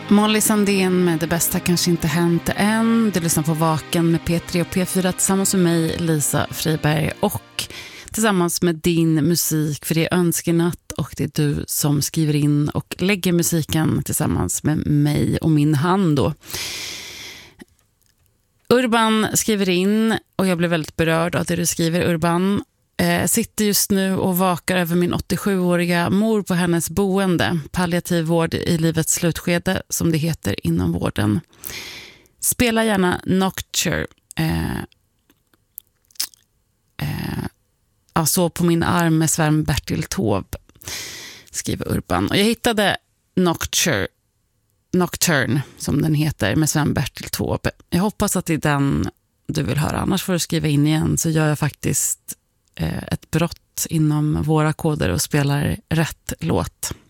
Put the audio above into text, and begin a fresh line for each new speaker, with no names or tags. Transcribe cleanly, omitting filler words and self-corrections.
Molly Sandén med Det bästa kanske inte hänt än. Du lyssnar på Vaken med P3 och P4 tillsammans med mig, Lisa Friberg, och tillsammans med din musik, för det är önskenatt och det är du som skriver in och lägger musiken tillsammans med mig och min hand då. Urban skriver in och jag blev väldigt berörd av det du skriver, Urban. Sitter just nu och vakar över min 87-åriga mor på hennes boende. Palliativ vård i livets slutskede, som det heter inom vården. Spela gärna Nocturne. Så på min arm med Sven Bertil Taube, skriver Urban. Och jag hittade Nocturne, som den heter, med Sven Bertil Taube. Jag hoppas att det är den du vill höra. Annars får du skriva in igen, så gör jag faktiskt ett brott inom våra koder och spelar rätt låt.